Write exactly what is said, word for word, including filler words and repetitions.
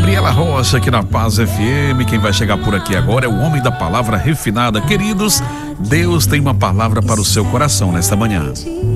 Gabriela Rocha aqui na Paz F M. Quem vai chegar por aqui agora é o homem da palavra refinada. Queridos, Deus tem uma palavra para o seu coração nesta manhã.